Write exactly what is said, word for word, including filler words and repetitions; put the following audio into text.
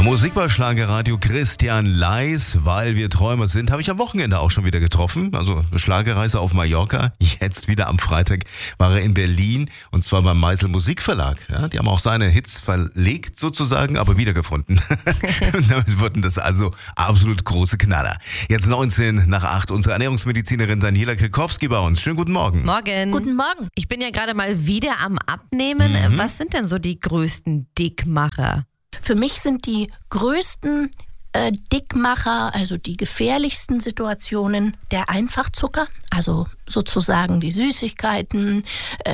Musik bei Schlagerradio. Christian Leis, weil wir Träumer sind, habe ich am Wochenende auch schon wieder getroffen. Also Schlagerreise auf Mallorca. Jetzt wieder am Freitag war er in Berlin und zwar beim Meisel Musikverlag. Ja, die haben auch seine Hits verlegt sozusagen, aber wiedergefunden. Damit wurden das also absolut große Knaller. Jetzt neunzehn nach acht. Unsere Ernährungsmedizinerin Daniela Kilkowski bei uns. Schönen guten Morgen. Morgen. Guten Morgen. Ich bin ja gerade mal wieder am Abnehmen. Mhm. Was sind denn so die größten Dickmacher? Für mich sind die größten äh, Dickmacher, also die gefährlichsten Situationen, der Einfachzucker, also sozusagen die Süßigkeiten, äh,